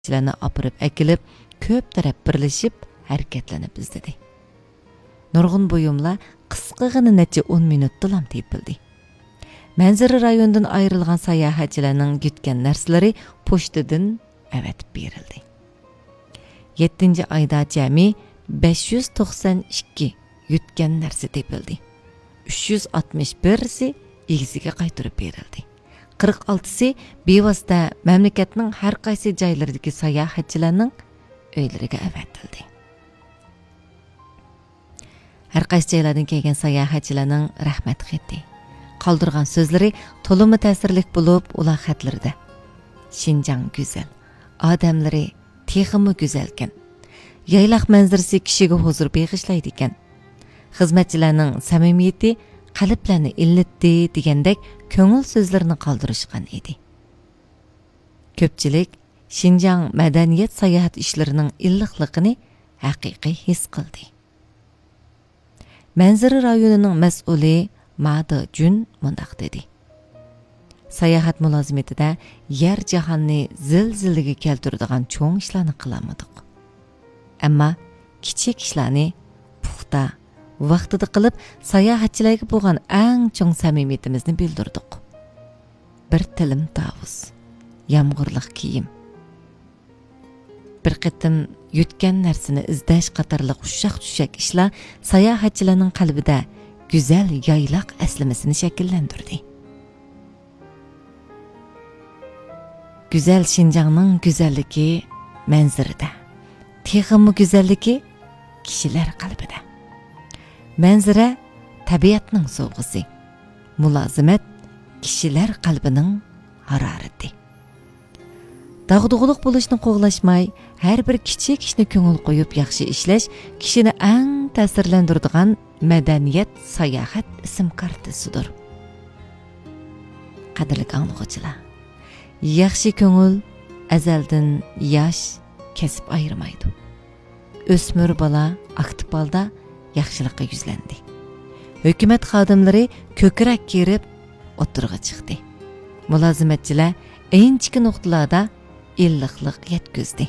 sayohatchilarni opirib akilib, ko'p taraf birlashib harakatlanib izladi. Nurg'un buyumlar qisqagina necha 10 minutdalam tepildi. Manzara rayonidan ayrilgan sayohatchilarning yutgan narsalari pochtadan avatib berildi. 7-oyda jami 592 yutgan narsa tepildi. 361si egisiga qaytarib berildi. 46si bevosita mamlakatning har qaysi joylaridagi sayohatchilarning uylariga avatildi. Har qaysi joylardan kelgan sayohatchilarning rahmat xati, qoldirgan so'zlari to'limi ta'sirlik bo'lib, ular xatlarida Şinjan güzel, odamlari texmi go'zalkan. Yaylaq manzarasi kishiga huzur beg'ishlaydi ekan. Xizmatchilarning samimiyati qalblarni illitdi degandek ko'ngil so'zlarini qoldirishgan edi. Ko'pchilik Şinjan madaniyat sayohat ishlarining illiqligini haqiqiy his qildi. Manzara rayonining mas'uli Mada Jun mundaq dedi. Sayohat mulozimatida yer jahonni zilzilaga keltiradigan cho'ng ishlarni qilamadik. Ammo kichik ishlarni puxta vaqtida qilib sayohatchilarga bo'lgan eng cho'ng samimiyatimizni bildirdik. Bir tilim tavus, yomg'irliq kiyim, bir qitim yutgan narsani izlash qatorliq ushaq-tushak ishlar sayohatchilarning qalbida go'zal yaylaq aslamasini shakllantirdi. Güzel Şinjanning go'zalligi manzarada, texmi go'zalligi kishilar qalbida. Manzara tabiatning sovg'isi, mulozimat kishilar qalbining harorati. Dağdug'uluq bo'lishni qo'g'lashmay, har bir kichik ishni ko'ngil qo'yib yaxshi ishlash kishini eng ta'sirlantiradigan madaniyat sayohat ism kartasidir. Qadrli anglag'uchilar, yaxshi ko'ngil azaldan yosh kesib ayirmaydi. O'smir bola aktiv holda yaxshilikqa yuzlandi. Hukumat xodimlari ko'krak kerib o'tirg'a chiqdi. Mulozimatchilar inchki nuqtalarda illiqlik yetkazdi.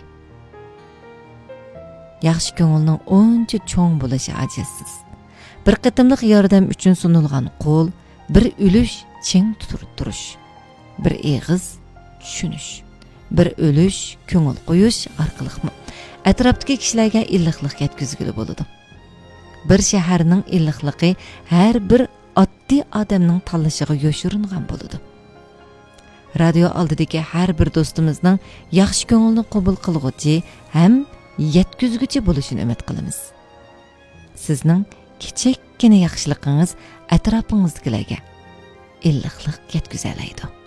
Yaxshi ko'ngilning o'ncha cho'ng bo'lishi ajizsiz. Bir qitimliq yordam uchun sunilgan qo'l, bir ulush ching turish, bir eg'iz tushunish, bir o'lish ko'ngil qo'yish orqali atrofdagi kishilarga illiqlik yetkazgili bo'ladi. Bir shaharning illiqligi har bir oddiy odamning tanlashiga yoshiringan bo'ladi. Radio oldidagi har bir do'stimizning yaxshi ko'ngilni qabul qilguvchi ham yetkazguchi bo'lishini umid qilamiz. Sizning kichikkina yaxshiligingiz atrofingizdagilarga illiqlik yetkazalaydi.